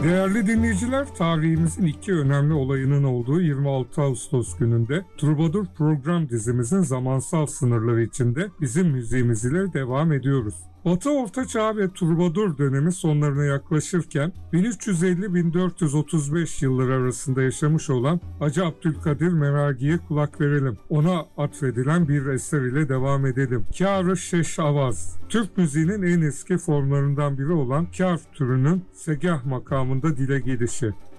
Değerli dinleyiciler, tarihimizin iki önemli olayının olduğu 26 Ağustos gününde Troubadour program dizimizin zamansal sınırları içinde bizim müziğimiz ile devam ediyoruz. Batı Orta Çağ ve Troubadour dönemi sonlarına yaklaşırken 1350-1435 yılları arasında yaşamış olan Hacı Abdülkadir Meragi'ye kulak verelim. Ona atfedilen bir eser ile devam edelim. Kâr-ı Şeş Avaz. Türk müziğinin en eski formlarından biri olan kâr türünün segah makamında dile gelişi.